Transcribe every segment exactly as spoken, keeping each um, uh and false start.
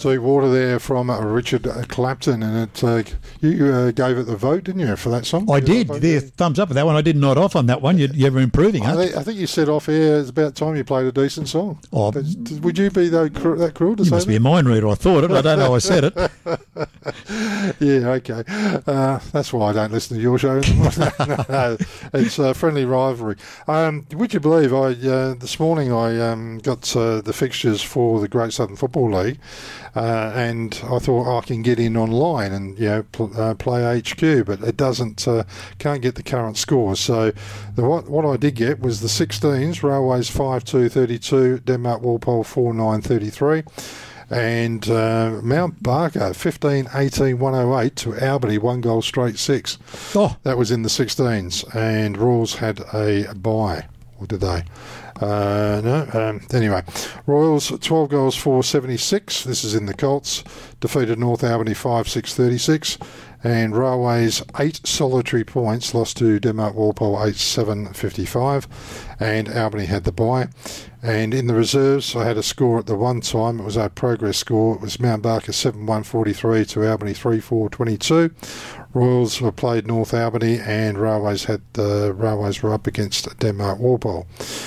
Deep Water there from uh, Richard Clapton, and it uh, you uh, gave it the vote, didn't you, for that song? I you did. There, thumbs up for that one. I did nod off on that one. You, you were improving, I huh? think, I think you said off air it's about time you played a decent song. Oh, But would you be that, cru- that cruel to you say must that? be a mind reader. I thought it. I don't know I said it. Yeah, okay. Uh, that's why I don't listen to your show anymore. no, no, it's a friendly rivalry. Um, would you believe I uh, this morning I um, got uh, the fixtures for the Great Southern Football League, uh, and I thought I can get in online and you know pl- uh, play H Q, but it doesn't. Uh, can't get the current scores. So the, what what I did get was the sixteens: Railways five two thirty-two, Denmark Walpole four nine thirty-three. And uh, Mount Barker, fifteen eighteen one oh eight to Albany, one goal straight six. Oh, That was in the sixteens. And Royals had a bye. Or did they? Uh, no. Um, anyway, Royals, twelve goals for seventy-six. This is in the Colts. Defeated North Albany five six thirty-six. And Railways, eight solitary points, lost to Denmark Walpole eight seven fifty-five. And Albany had the bye. And in the reserves, I had a score at the one time. It was our progress score. It was Mount Barker seven one forty-three to Albany three four twenty-two. Royals were played North Albany, and Railways had the Railways were up against Denmark Walpole.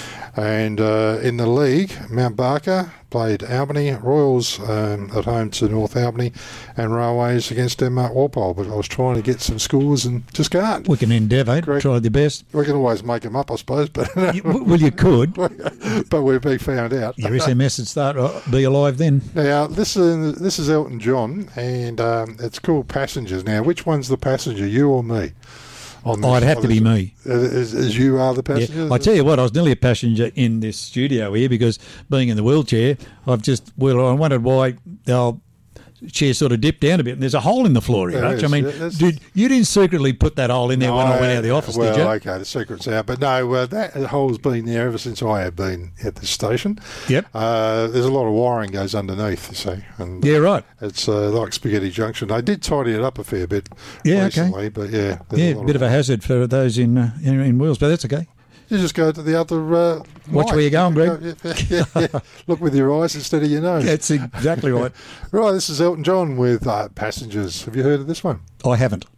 And uh, in the league, Mount Barker played Albany, Royals um, at home to North Albany, and Railways against Denmark Walpole. But I was trying to get some scores and just can't. we can endeavour. Correct. Try the best. We can always make them up, I suppose, but You, well, you could. but we're being found out. Your S M S would start uh, be alive then. Now, this is this is Elton John, and um, it's called Passengers. Now, which one's the passenger, you or me? On this, Oh, it'd have on to be this- me. As, as you are the passenger? Yeah. I tell you what, I was nearly a passenger in this studio here because being in the wheelchair, I've just, well, I wondered why our chair sort of dipped down a bit and there's a hole in the floor here. There Hutch. I is, mean, yeah, that's- dude, you didn't secretly put that hole in there when I went out of the office, well, did you? okay, the secret's out. But no, uh, that hole's been there ever since I have been at this station. Yep. Uh, there's a lot of wiring goes underneath, you see. And Yeah, right. It's uh, like Spaghetti Junction. They did tidy it up a fair bit Yeah, okay. recently, but yeah. there's Yeah, lot a bit of a hazard for those in uh, in, in wheels, but that's okay. You just go to the other. Uh, Watch mic. where you're going, Greg. Yeah, yeah, yeah. Look with your eyes instead of your nose. That's exactly right. Right, this is Elton John with uh, Passengers. Have you heard of this one? I haven't.